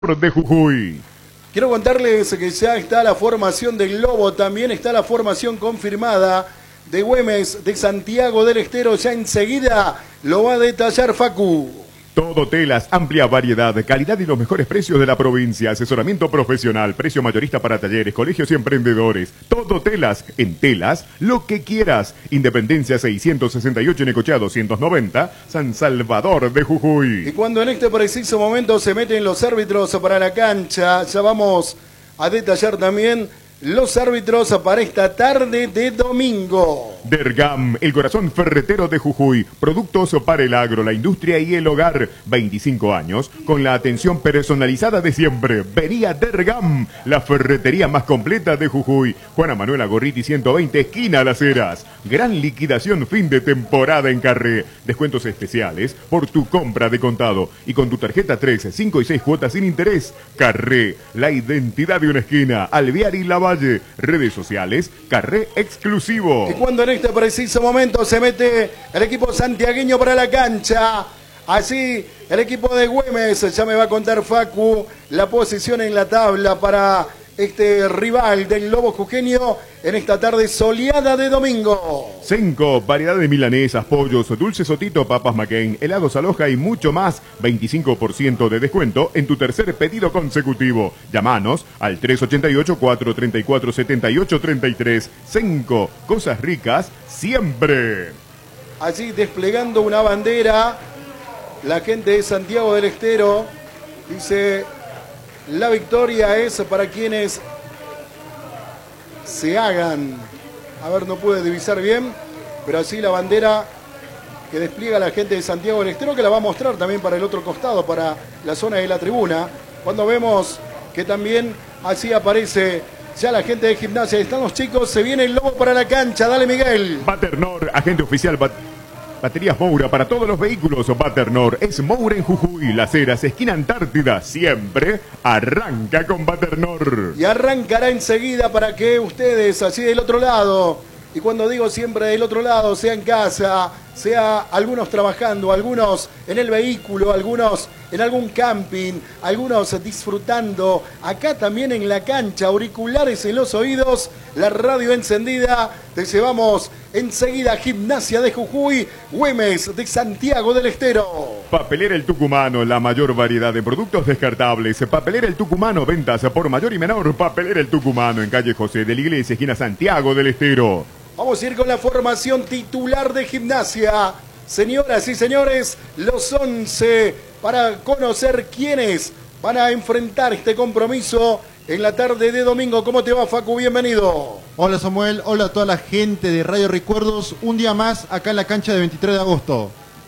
de Jujuy. Quiero contarles que ya está la formación del Lobo, también está la formación confirmada de Güemes, de Santiago del Estero. Ya enseguida lo va a detallar Facu. Todo Telas, amplia variedad, calidad y los mejores precios de la provincia. Asesoramiento profesional, precio mayorista para talleres, colegios y emprendedores. Todo Telas, en Telas, lo que quieras. Independencia 668, Necochea 290, San Salvador de Jujuy. Y cuando en este preciso momento se meten los árbitros para la cancha, ya vamos a detallar también los árbitros para esta tarde de domingo. Dergam, el corazón ferretero de Jujuy. Productos para el agro, la industria y el hogar. 25 años con la atención personalizada de siempre. Vení a Dergam, la ferretería más completa de Jujuy. Juana Manuela Gorriti 120, esquina Las Heras. Gran liquidación fin de temporada en Carré. Descuentos especiales por tu compra de contado. Y con tu tarjeta 3, 5 y 6 cuotas sin interés. Carré, la identidad de una esquina. Alvear y Lavalle. Redes sociales, Carré Exclusivo. Y cuando en este preciso momento se mete el equipo santiagueño para la cancha, así el equipo de Güemes, ya me va a contar Facu la posición en la tabla para este rival del Lobo Jujeño en esta tarde soleada de domingo. Senco, variedad de milanesas, pollos, dulce sotito, papas McCain, helados Aloja y mucho más. 25% de descuento en tu tercer pedido consecutivo. Llámanos al 388-434-7833. Senco, cosas ricas siempre. Allí desplegando una bandera, la gente de Santiago del Estero dice: la victoria es para quienes se hagan. A ver, no pude divisar bien, pero así la bandera que despliega la gente de Santiago del Estero, que la va a mostrar también para el otro costado, para la zona de la tribuna. Cuando vemos que también así aparece ya la gente de Gimnasia. Están los chicos, se viene el Lobo para la cancha. Dale, Miguel. Baternor, agente oficial Baterías Moura para todos los vehículos. Baternor es Moura en Jujuy, Las Heras, esquina Antártida. Siempre arranca con Baternor. Y arrancará enseguida para que ustedes, así del otro lado, y cuando digo siempre del otro lado, sea en casa, sea algunos trabajando, algunos en el vehículo, algunos en algún camping, algunos disfrutando, acá también en la cancha, auriculares en los oídos, la radio encendida. Te llevamos enseguida a Gimnasia de Jujuy, Güemes de Santiago del Estero. Papelera El Tucumano, la mayor variedad de productos descartables. Papelera El Tucumano, ventas por mayor y menor. Papelera El Tucumano en calle José de la Iglesia, esquina Santiago del Estero. Vamos a ir con la formación titular de Gimnasia. Señoras y señores, los 11 para conocer quiénes van a enfrentar este compromiso en la tarde de domingo. ¿Cómo te va, Facu? Bienvenido. Hola, Samuel. Hola a toda la gente de Radio Recuerdos. Un día más acá en la cancha de 23 de agosto.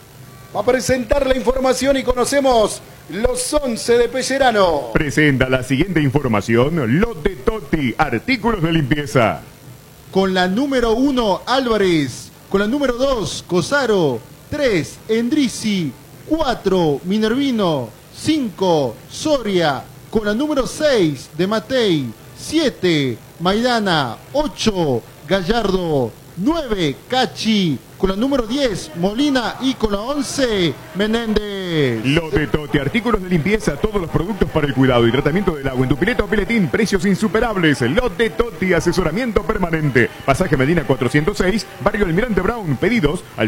Va a presentar la información y conocemos los 11 de Pellerano. Presenta la siguiente información. Lote Totti, artículos de limpieza. Con la número 1, Álvarez. Con la número 2, Cosaro. 3, Endrizi. 4, Minervino. 5, Soria. Con la número 6, De Matei. 7, Maidana. 8, Gallardo. 9, Cachi. Con la número 10, Molina. Y con la 11, Menéndez. Lote Totti, artículos de limpieza, todos los productos para el cuidado y tratamiento del agua en tu pileta o piletín, precios insuperables. Lote Totti, asesoramiento permanente. Pasaje Medina 406, Barrio Almirante Brown. Pedidos al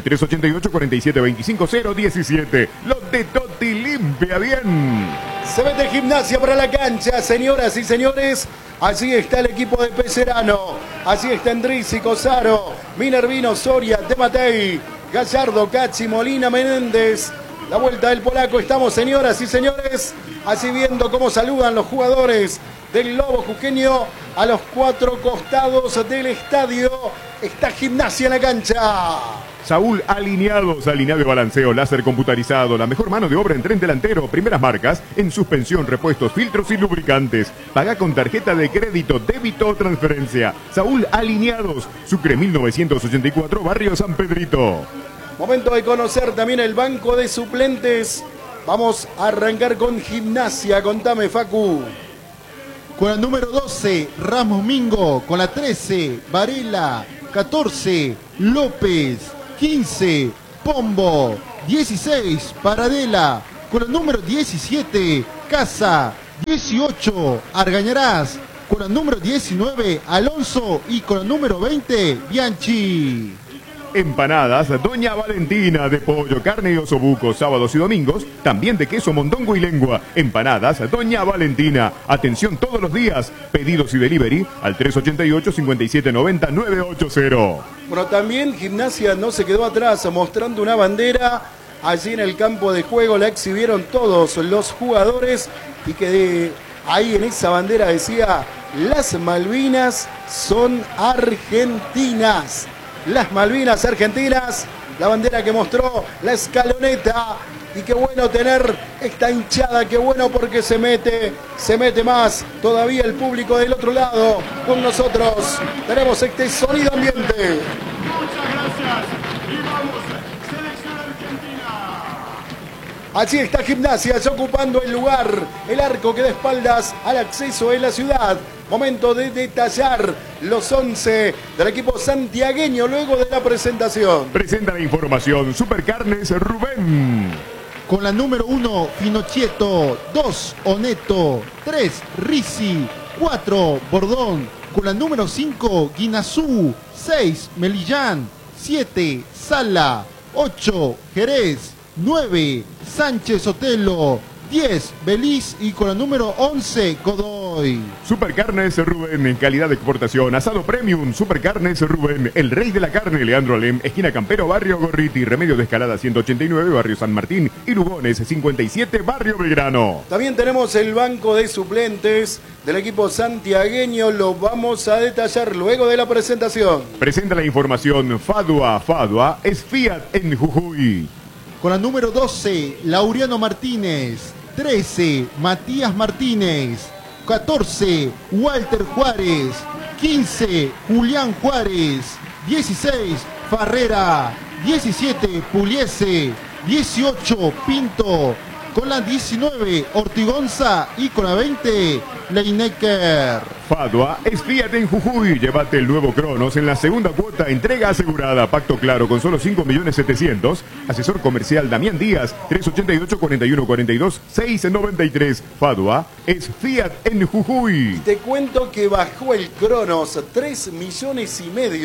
388-4725-017. Lote Totti, limpia bien. Se mete Gimnasia para la cancha, señoras y señores. Allí está el equipo de Pellerano. Allí está Endrizi, Cosaro, Minervino, Soria, De Matei, Gallardo, Cachi, Molina, Menéndez. La vuelta del polaco. Estamos, señoras y señores, así viendo cómo saludan los jugadores del Lobo Jujeño a los 4 costados del estadio. Está Gimnasia en la cancha. Saúl Alineados, alineado y balanceo, láser computarizado, la mejor mano de obra en tren delantero, primeras marcas, en suspensión, repuestos, filtros y lubricantes. Paga con tarjeta de crédito, débito o transferencia. Saúl Alineados, Sucre 1984, Barrio San Pedrito. Momento de conocer también el banco de suplentes. Vamos a arrancar con Gimnasia. Contame, Facu. Con la número 12, Ramos Mingo. Con la 13, Varela. 14, López. 15, Pombo. 16, Paradela. Con el número 17, Casa. 18, Argañarás. Con la número 19, Alonso. Y con la número 20, Bianchi. Empanadas Doña Valentina, de pollo, carne y osobuco, sábados y domingos, también de queso, mondongo y lengua. Empanadas Doña Valentina, atención todos los días, pedidos y delivery al 388-5790-980. Bueno, también Gimnasia no se quedó atrás, mostrando una bandera allí en el campo de juego, la exhibieron todos los jugadores y que ahí en esa bandera decía: las Malvinas son argentinas. Las Malvinas argentinas, la bandera que mostró la escaloneta. Y qué bueno tener esta hinchada, qué bueno porque se mete más todavía el público del otro lado con nosotros. Tenemos este sonido ambiente. Muchas gracias y vamos, selección argentina. Allí está Gimnasia, ya ocupando el lugar, el arco que da espaldas al acceso de la ciudad. Momento de detallar los 11 del equipo santiagueño luego de la presentación. Presenta la información Supercarnes Rubén. Con la número 1, Finocchieto. 2, Oneto. 3, Risi. 4, Bordón. Con la número 5, Guinazú. 6, Melillán. 7, Sala. 8, Jerez. 9, Sánchez Otelo. 10, Beliz. Y con la número 11, Godoy. Supercarnes Rubén, en calidad de exportación. Asado Premium, Supercarnes Rubén. El rey de la carne, Leandro Alem. Esquina Campero, Barrio Gorriti. Remedio de Escalada 189, Barrio San Martín. Y Lugones 57, Barrio Belgrano. También tenemos el banco de suplentes del equipo santiagueño. Lo vamos a detallar luego de la presentación. Presenta la información Fadua. Fadua es Fiat en Jujuy. Con la número 12, Laureano Martínez. 13, Matías Martínez. 14, Walter Juárez. 15, Julián Juárez. 16, Farrera. 17, Puliese. 18, Pinto. Con la 19, Ortigonza. Y con la 20, Leinecker. Fadua es Fiat en Jujuy. Llévate el nuevo Cronos en la segunda cuota, entrega asegurada. Pacto claro con solo 5.700.000. Asesor comercial Damián Díaz, 388-4142-693. Fadua es Fiat en Jujuy. Te cuento que bajó el Cronos 3,5 millones.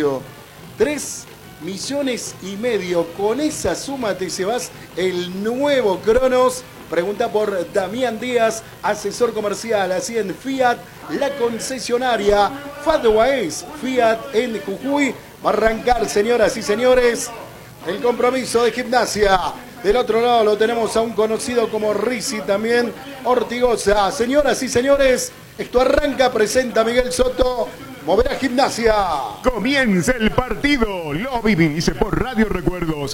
3,5 millones. Con esa suma te llevas el nuevo Cronos. Pregunta por Damián Díaz, asesor comercial, así en Fiat, la concesionaria. Fadua es Fiat en Jujuy. Va a arrancar, señoras y señores, el compromiso de Gimnasia. Del otro lado lo tenemos a un conocido como Risi, también Ortigosa. Señoras y señores, esto arranca, presenta Miguel Soto. Moverá Gimnasia. Comienza el partido. Lo vivís por Radio Recuerdos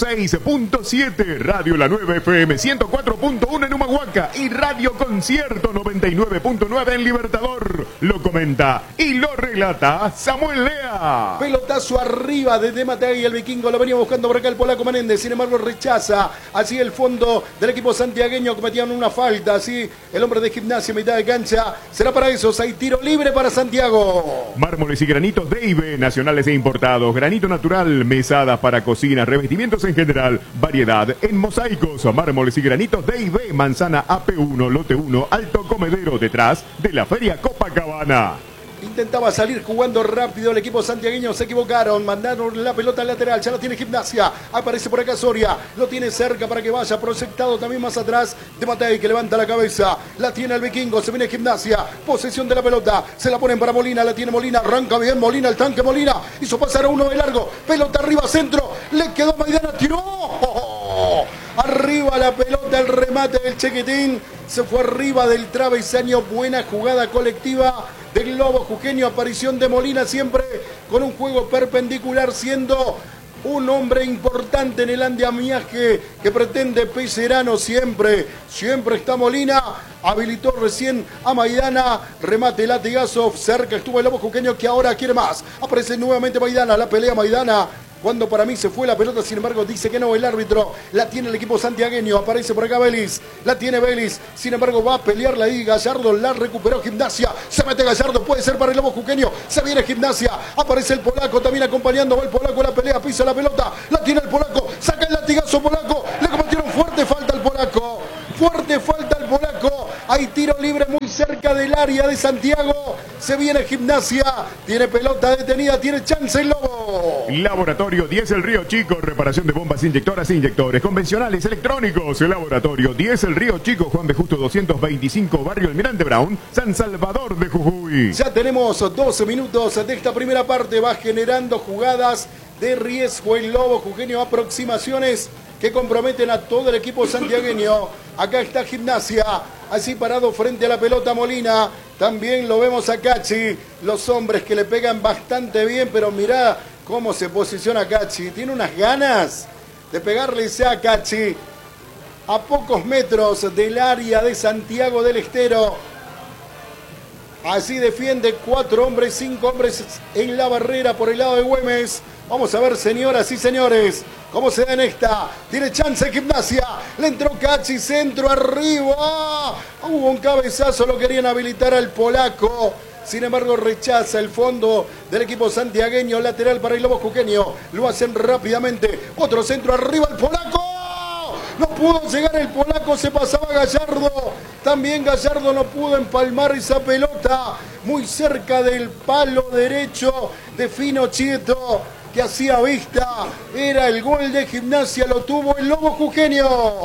106.7, Radio La 9 FM 104.1 en Humahuaca y Radio Concierto 99.9 en Libertador. Lo comenta y lo relata Samuel Lea. Pelotazo arriba de Matei, el vikingo lo venía buscando por acá el polaco Menéndez, sin embargo rechaza así el fondo del equipo santiagueño, cometían una falta, así el hombre de Gimnasia, mitad de cancha, será para esos, hay tiro libre para Santiago. Mármoles y granitos Deive, nacionales e importados, granito natural, mesadas para cocina, revestimientos en general, variedad en mosaicos, mármoles y granitos Deive, manzana AP1, lote 1, alto comedero, detrás de la feria Copacabana. Intentaba salir jugando rápido el equipo santiagueño, se equivocaron, mandaron la pelota al lateral, ya lo tiene Gimnasia, aparece por acá Soria, lo tiene cerca para que vaya, proyectado también más atrás de Matei, que levanta la cabeza, la tiene el vikingo, se viene Gimnasia, posesión de la pelota, se la ponen para Molina, la tiene Molina, arranca bien Molina, el tanque Molina, hizo pasar a uno de largo, pelota arriba, centro, le quedó Maidana, tiró, arriba la pelota, el remate del Chequetín, se fue arriba del travesaño, buena jugada colectiva del Globo jujeño, aparición de Molina siempre con un juego perpendicular, siendo un hombre importante en el andamiaje que pretende Pellerano siempre está Molina, habilitó recién a Maidana, remate latigazo, cerca estuvo el Lobo jujeño que ahora quiere más, aparece nuevamente Maidana, la pelea Maidana, cuando para mí se fue la pelota, sin embargo dice que no, el árbitro la tiene el equipo santiagueño, aparece por acá Vélez, la tiene Vélez, sin embargo va a pelearla ahí Gallardo, la recuperó Gimnasia, se mete Gallardo, puede ser para el Lobo jujeño, se viene Gimnasia, aparece el polaco también acompañando, va el polaco, la pelea, pisa la pelota, la tiene el polaco, saca el latigazo polaco, le cometieron fuerte falta al polaco, Hay tiro libre muy cerca del área de Santiago. Se viene Gimnasia. Tiene pelota detenida. Tiene chance el Lobo. Laboratorio 10 El Río Chico. Reparación de bombas inyectoras e inyectores convencionales electrónicos. Laboratorio 10 El Río Chico. Juan B. Justo 225. Barrio Almirante Brown. San Salvador de Jujuy. Ya tenemos 12 minutos de esta primera parte. Va generando jugadas de riesgo el Lobo jujeño. Aproximaciones que comprometen a todo el equipo santiagueño. Acá está Gimnasia, así parado frente a la pelota Molina. También lo vemos a Cachi. Los hombres que le pegan bastante bien, pero mirá cómo se posiciona Cachi. Tiene unas ganas de pegarle a Cachi a pocos metros del área de Santiago del Estero. Así defiende 4 hombres, 5 hombres en la barrera por el lado de Güemes. Vamos a ver, señoras y señores, cómo se da en esta. Tiene chance Gimnasia. Le entró Cachi, centro arriba. Hubo un cabezazo, lo querían habilitar al polaco. Sin embargo, rechaza el fondo del equipo santiagueño. Lateral para el Lobo jujeño. Lo hacen rápidamente. Otro centro arriba, el polaco. No pudo llegar el polaco, se pasaba Gallardo. También Gallardo no pudo empalmar esa pelota. Muy cerca del palo derecho de Fino Chieto, que hacía vista. Era el gol de Gimnasia, lo tuvo el Lobo jujeño.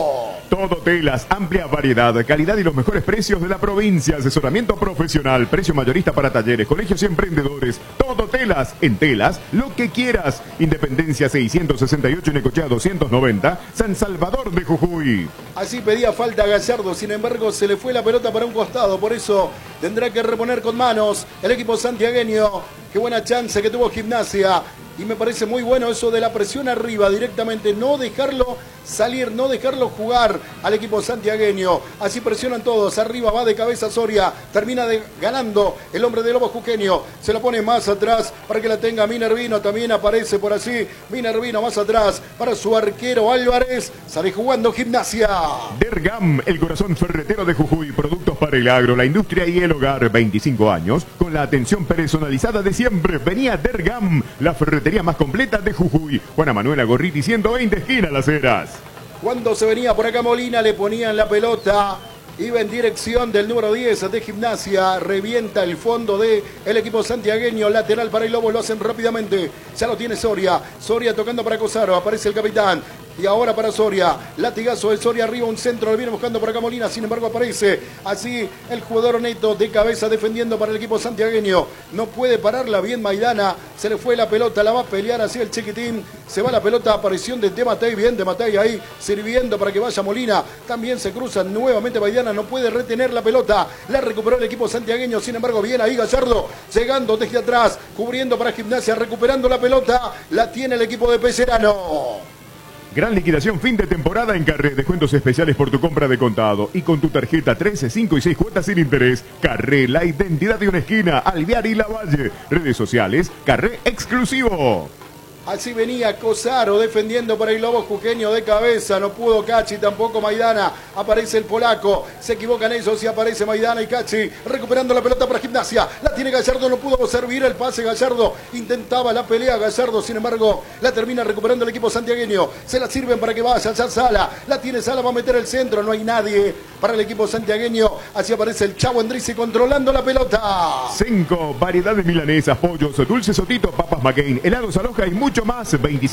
Todo telas, amplia variedad, calidad y los mejores precios de la provincia. Asesoramiento profesional, precio mayorista para talleres, colegios y emprendedores. Todo telas, en telas, lo que quieras. Independencia 668 y Necochea 290, San Salvador de Jujuy. Así pedía falta Gallardo, sin embargo se le fue la pelota para un costado. Por eso tendrá que reponer con manos el equipo santiagueño. Qué buena chance que tuvo Gimnasia. Y me parece muy bueno eso de la presión arriba directamente, no dejarlo salir, no dejarlo jugar al equipo santiagueño. Así presionan todos, arriba va de cabeza Soria, termina ganando el hombre de Lobo jujeño. Se la pone más atrás para que la tenga Minervino, también aparece por así Minervino más atrás para su arquero Álvarez. Sale jugando Gimnasia. Dergam, el corazón ferretero de Jujuy, productos para el agro, la industria y el hogar. 25 años, con la atención personalizada de siempre. Venía Dergam, la ferretería más completa de Jujuy. Juana Manuela Gorriti, 120, esquina Las Heras. Cuando se venía por acá Molina, le ponían la pelota. Iba en dirección del número 10 de Gimnasia. Revienta el fondo del equipo santiagueño. Lateral para el Lobo, lo hacen rápidamente. Ya lo tiene Soria. Soria tocando para Cosaro. Aparece el capitán. Y ahora para Soria, latigazo de Soria arriba, un centro, lo viene buscando por acá Molina, sin embargo aparece así el jugador neto de cabeza defendiendo para el equipo santiagueño. No puede pararla bien Maidana, se le fue la pelota, la va a pelear así el chiquitín, se va la pelota, aparición de Matei, bien de Matei ahí, sirviendo para que vaya Molina, también se cruza nuevamente Maidana, no puede retener la pelota, la recuperó el equipo santiagueño, sin embargo bien ahí Gallardo, llegando desde atrás, cubriendo para Gimnasia, recuperando la pelota, la tiene el equipo de Pellerano. Gran liquidación fin de temporada en Carré. Descuentos especiales por tu compra de contado. Y con tu tarjeta 13, 5 y 6 cuotas sin interés. Carré, la identidad de una esquina. Alvear y Lavalle. Redes sociales, Carré Exclusivo. Así venía Cosaro defendiendo para el Lobo jujeño de cabeza. No pudo Cachi, tampoco Maidana. Aparece el polaco. Se equivocan ellos y aparece Maidana y Cachi. Recuperando la pelota para Gimnasia. La tiene Gallardo, no pudo servir el pase Gallardo. Intentaba la pelea Gallardo, sin embargo, la termina recuperando el equipo santiagueño. Se la sirven para que vaya ya Sala. La tiene Sala, va a meter el centro. No hay nadie para el equipo santiagueño. Así aparece el Chavo Endrizi controlando la pelota. 5, variedad de milanesas, pollos, dulces Sotito, papas McCain, helados Aloja y mucho más,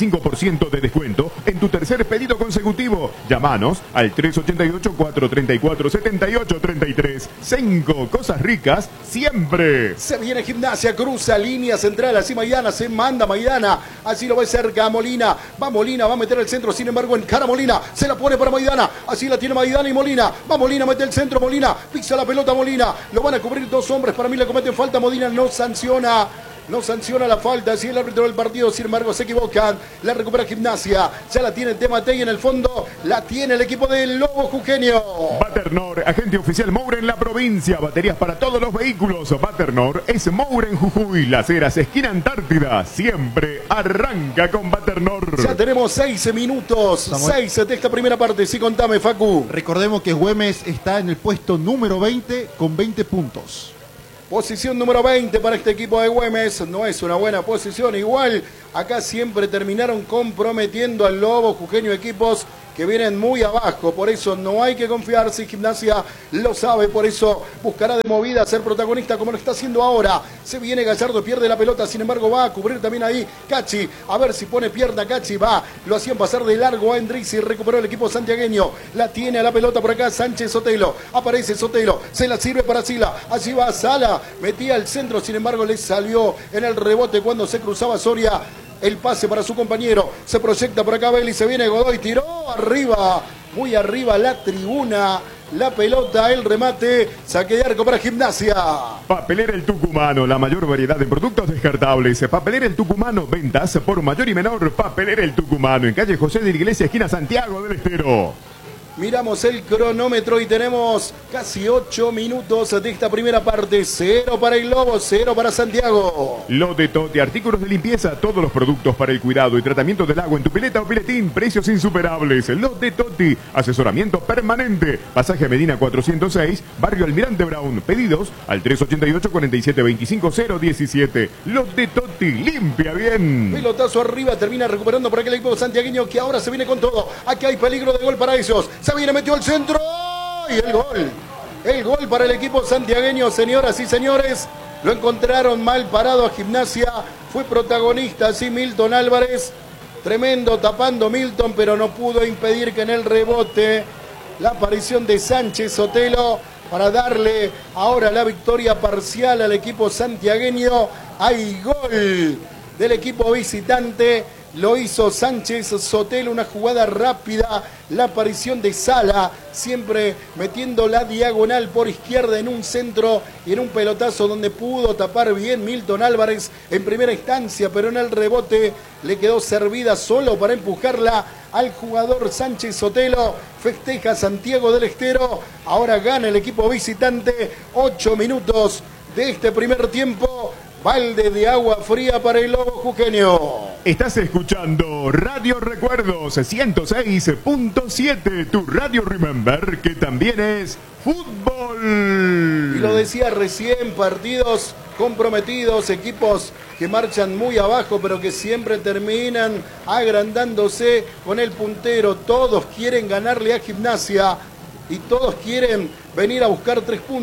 25% de descuento en tu tercer pedido consecutivo. Llámanos al 388-434-7833. 5 cosas ricas siempre. Se viene Gimnasia, cruza línea central, así Maidana, se manda Maidana, así lo ve cerca Molina, va a meter el centro, sin embargo encara Molina, se la pone para Maidana, así la tiene Maidana y Molina, va Molina, mete el centro, Molina, pisa la pelota Molina, lo van a cubrir 2 hombres, para mí le cometen falta, Molina no sanciona la falta, si el árbitro del partido, sin embargo se equivocan, la recupera Gimnasia, ya la tiene Tematei en el fondo, la tiene el equipo del Lobo jujeño. Baternor, agente oficial Moure en la provincia, baterías para todos los vehículos. Baternor es Moure en Jujuy, Las Heras, esquina Antártida, siempre arranca con Baternor. Ya tenemos 6 minutos, 6 de esta primera parte, sí, contame Facu. Recordemos que Güemes está en el puesto número 20 con 20 puntos. Posición número 20 para este equipo de Güemes. No es una buena posición. Igual, acá siempre terminaron comprometiendo al Lobo jujeño equipos que vienen muy abajo, por eso no hay que confiarse, Gimnasia lo sabe, por eso buscará de movida ser protagonista como lo está haciendo ahora. Se viene Gallardo, pierde la pelota, sin embargo va a cubrir también ahí Cachi, a ver si pone pierna Cachi, va, lo hacían pasar de largo a Endrizi, recuperó el equipo santiagueño, la tiene a la pelota por acá Sánchez Sotelo, aparece Sotelo, se la sirve para Sila, allí va Sala, metía al centro, sin embargo le salió en el rebote cuando se cruzaba Soria. El pase para su compañero, se proyecta por acá Belli, se viene Godoy, tiró arriba, muy arriba la tribuna, la pelota, el remate, saque de arco para Gimnasia. Papelera El Tucumano, la mayor variedad de productos descartables. Papelera El Tucumano, ventas por mayor y menor. Papelera El Tucumano, en calle José de la Iglesia, esquina Santiago del Estero. Miramos el cronómetro y tenemos casi 8 minutos de esta primera parte. 0 para el Lobo, 0 para Santiago. Lo de Toti, artículos de limpieza, todos los productos para el cuidado y tratamiento del agua en tu pileta o piletín, precios insuperables. Lo de Toti, asesoramiento permanente. Pasaje Medina 406, Barrio Almirante Brown. Pedidos al 388-47-25-017. Lo de Toti, limpia bien. Pelotazo arriba, termina recuperando por aquel equipo santiagueño que ahora se viene con todo. Aquí hay peligro de gol para ellos. Se viene, metió el centro y el gol. El gol para el equipo santiagueño, señoras y señores. Lo encontraron mal parado a Gimnasia. Fue protagonista así Milton Álvarez. Tremendo tapando Milton, pero no pudo impedir que en el rebote la aparición de Sánchez Sotelo para darle ahora la victoria parcial al equipo santiagueño. Hay gol del equipo visitante. Lo hizo Sánchez Sotelo, una jugada rápida, la aparición de Sala, siempre metiendo la diagonal por izquierda en un centro y en un pelotazo donde pudo tapar bien Milton Álvarez en primera instancia, pero en el rebote le quedó servida solo para empujarla al jugador Sánchez Sotelo. Festeja Santiago del Estero, ahora gana el equipo visitante, 8 minutos de este primer tiempo. Balde de agua fría para el Lobo jujeño. Estás escuchando Radio Recuerdos 106.7, tu Radio Remember, que también es fútbol. Y lo decía recién, partidos comprometidos, equipos que marchan muy abajo, pero que siempre terminan agrandándose con el puntero. Todos quieren ganarle a Gimnasia y todos quieren venir a buscar 3 puntos.